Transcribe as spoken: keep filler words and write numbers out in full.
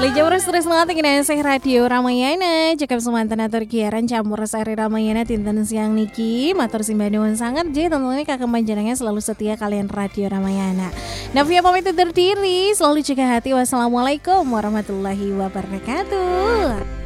Di Jamur Stres Ngelatih Kena Seh Radio Ramayana Cekap semantan atur kiaran Campur Sari Ramayana Tinten siang niki Matur simbanuan sangat J tentunya kakak panjenengan selalu setia kalian Radio Ramayana. Navia pamit undur diri. Selalu jaga hati. Wassalamualaikum warahmatullahi wabarakatuh.